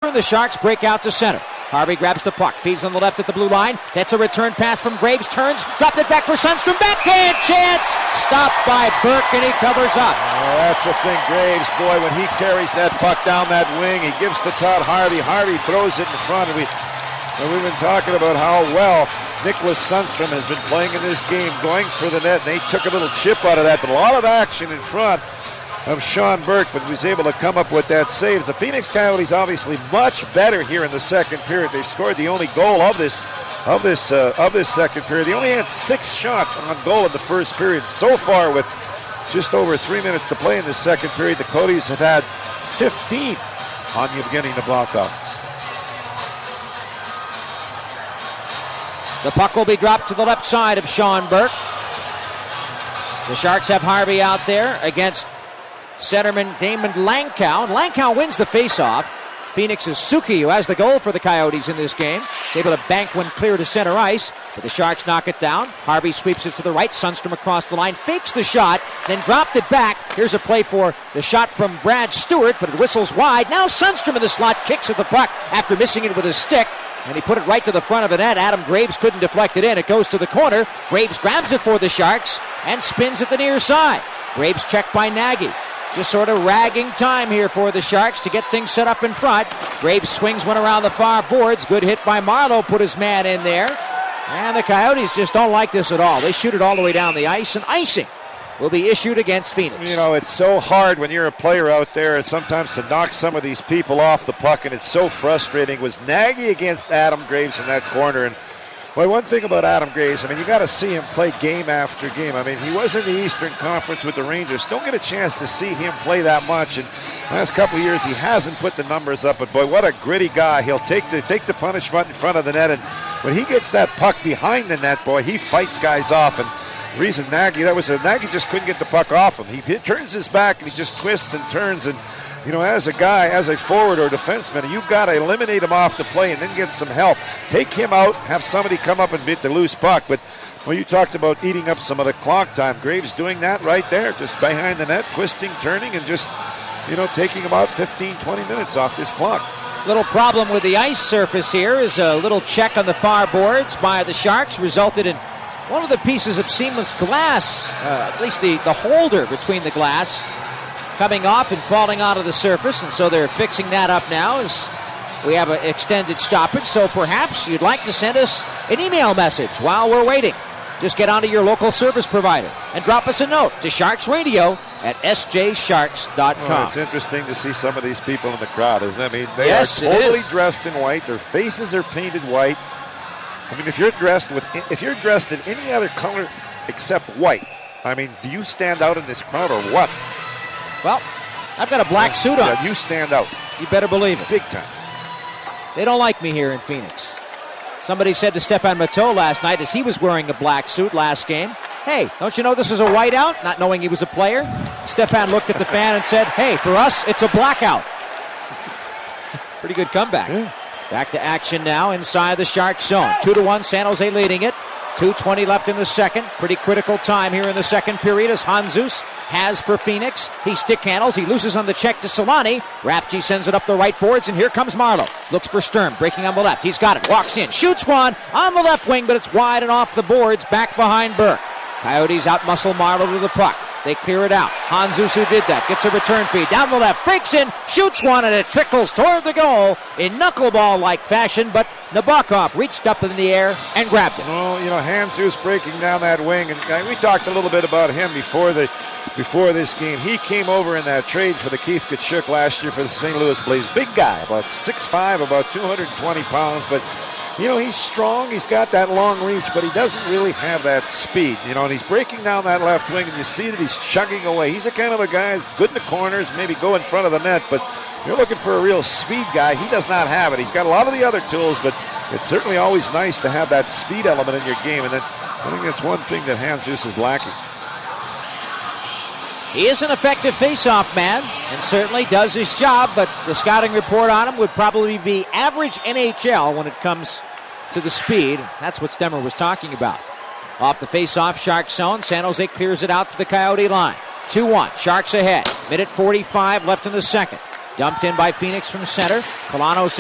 and the Sharks break out to center. Harvey grabs the puck, feeds on the left at the blue line. That's a return pass from Graves, turns, dropped it back for Sundstrom, backhand chance! Stopped by Burke, and he covers up. That's the thing, Graves, boy, when he carries that puck down that wing, he gives to Todd Harvey. Harvey throws it in front, and we've been talking about how well Nicholas Sundstrom has been playing in this game, going for the net, and they took a little chip out of that, but a lot of action in front of Sean Burke, but he was able to come up with that save. The Phoenix Coyotes obviously much better here in the second period. They scored the only goal of this second period. They only had 6 shots on goal in the first period. So far, with just over 3 minutes to play in the second period, the Coyotes have had 15 on Evgeny Nabokov. The puck will be dropped to the left side of Sean Burke. The Sharks have Harvey out there against centerman Damon Langkow. And Langkow wins the faceoff. Phoenix's Suki, who has the goal for the Coyotes in this game, is able to bank one clear to center ice, but the Sharks knock it down. Harvey sweeps it to the right. Sundstrom across the line, fakes the shot, then dropped it back. Here's a play for the shot from Brad Stewart, but it whistles wide. Now Sundstrom in the slot kicks at the puck after missing it with his stick, and he put it right to the front of the net. Adam Graves couldn't deflect it in. It goes to the corner. Graves grabs it for the Sharks and spins at the near side. Graves checked by Nagy. Just sort of ragging time here for the Sharks to get things set up in front. Graves swings one around the far boards. Good hit by Marleau, put his man in there. And the Coyotes just don't like this at all. They shoot it all the way down the ice, and icing will be issued against Phoenix. You know, it's so hard when you're a player out there and sometimes to knock some of these people off the puck, and it's so frustrating. It was Nagy against Adam Graves in that corner, and well, one thing about Adam Graves, I mean, you got to see him play game after game. I mean, he was in the Eastern Conference with the Rangers. Don't get a chance to see him play that much. And the last couple of years, he hasn't put the numbers up. But boy, what a gritty guy! He'll take the punishment in front of the net, and when he gets that puck behind the net, boy, he fights guys off. And the reason Nagy just couldn't get the puck off him. He turns his back and he just twists and turns. And you know, as a forward or defenseman, you've got to eliminate him off the play and then get some help. Take him out, have somebody come up and beat the loose puck. But well, you talked about eating up some of the clock time. Graves doing that right there, just behind the net, twisting, turning, and just, you know, taking about 15, 20 minutes off this clock. Little problem with the ice surface here is a little check on the far boards by the Sharks resulted in one of the pieces of seamless glass, at least the holder between the glass, coming off and falling onto the surface, and so they're fixing that up now as we have an extended stoppage. So perhaps you'd like to send us an email message while we're waiting. Just get onto your local service provider and drop us a note to sharksradio@sjsharks.com. Oh, it's interesting to see some of these people in the crowd, isn't it? I mean, they are totally dressed in white. Their faces are painted white. I mean, if you're dressed in any other color except white, I mean, do you stand out in this crowd or what? Well, I've got a black suit on. Yeah, you stand out. You better believe it. Big time. They don't like me here in Phoenix. Somebody said to Stefan Matteau last night as he was wearing a black suit last game, "Hey, don't you know this is a whiteout?" Not knowing he was a player. Stefan looked at the fan and said, "Hey, for us, it's a blackout." Pretty good comeback. Yeah. Back to action now inside the Sharks zone. 2-1, San Jose leading it. 2:20 left in the second. Pretty critical time here in the second period as Jesus has for Phoenix. He stick handles. He loses on the check to Solani. Rafji sends it up the right boards, and here comes Marleau. Looks for Sturm, breaking on the left. He's got it. Walks in. Shoots one on the left wing, but it's wide and off the boards, back behind Burke. Coyotes outmuscle Marleau to the puck. They clear it out. Jesus, who did that, gets a return feed. Down the left, breaks in, shoots one, and it trickles toward the goal in knuckleball-like fashion, but Nabokov reached up in the air and grabbed it. Well, you know, Jesus breaking down that wing, and we talked a little bit about him before this game. He came over in that trade for the Keith Tkachuk last year for the St. Louis Blues. Big guy, about 6'5", about 220 pounds, but you know, he's strong, he's got that long reach, but he doesn't really have that speed, you know, and he's breaking down that left wing, and you see that he's chugging away. He's the kind of a guy who's good in the corners, maybe go in front of the net, but you're looking for a real speed guy. He does not have it. He's got a lot of the other tools, but it's certainly always nice to have that speed element in your game, and then I think that's one thing that Jesus is lacking. He is an effective face-off man and certainly does his job, but the scouting report on him would probably be average NHL when it comes to the speed. That's what Stemmer was talking about. Off the face-off Shark zone, San Jose clears it out to the Coyote line. 2-1, Sharks ahead. Minute 45 left in the second. Dumped in by Phoenix from center. Colanos